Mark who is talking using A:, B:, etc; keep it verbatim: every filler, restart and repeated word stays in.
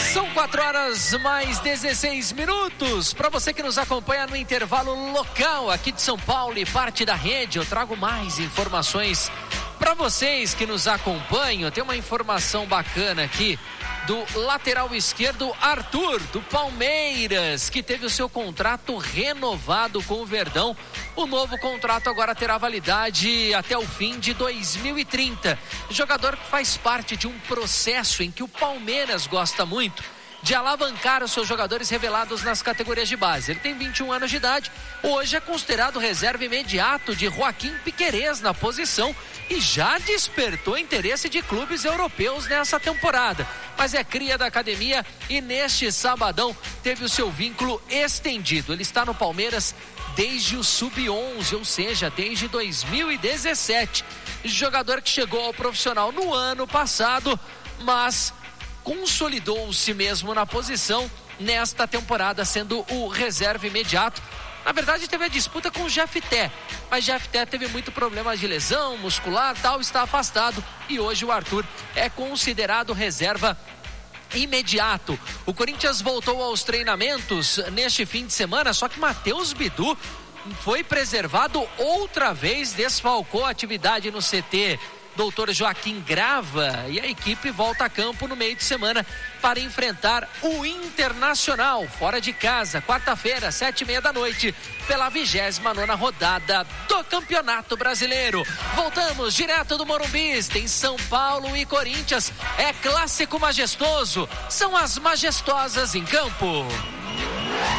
A: São quatro horas mais dezesseis minutos. Para você que nos acompanha no intervalo local aqui de São Paulo e parte da rede, eu trago mais informações para vocês que nos acompanham. Tem uma informação bacana aqui do lateral esquerdo Arthur, do Palmeiras, que teve o seu contrato renovado com o Verdão. O novo contrato agora terá validade até o fim de dois mil e trinta. O jogador que faz parte de um processo em que o Palmeiras gosta muito de alavancar os seus jogadores revelados nas categorias de base. Ele tem vinte e um anos de idade, hoje é considerado reserva imediato de Joaquim Piquerez na posição e já despertou interesse de clubes europeus nessa temporada. Mas é cria da academia e neste sabadão teve o seu vínculo estendido. Ele está no Palmeiras desde o sub onze, ou seja, desde dois mil e dezessete. Jogador que chegou ao profissional no ano passado, mas consolidou-se mesmo na posição nesta temporada, sendo o reserva imediato. Na verdade, teve a disputa com o Jefté, mas Jefté teve muito problema de lesão muscular, tal, está afastado, e hoje o Arthur é considerado reserva imediato. O Corinthians voltou aos treinamentos neste fim de semana, só que Matheus Bidu foi preservado outra vez, desfalcou a atividade no C T Doutor Joaquim Grava, e a equipe volta a campo no meio de semana para enfrentar o Internacional fora de casa, quarta-feira, sete e meia da noite, pela vigésima nona rodada do Campeonato Brasileiro. Voltamos direto do Morumbi, tem São Paulo e Corinthians, é clássico majestoso, são as majestosas em campo.